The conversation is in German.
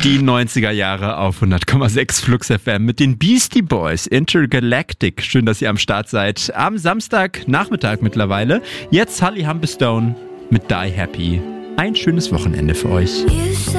Die 90er Jahre auf 100,6 Flux FM mit den Beastie Boys, Intergalactic. Schön, dass ihr am Start seid. Am Samstagnachmittag mittlerweile. Jetzt Holly Humberstone mit Die Happy. Ein schönes Wochenende für euch.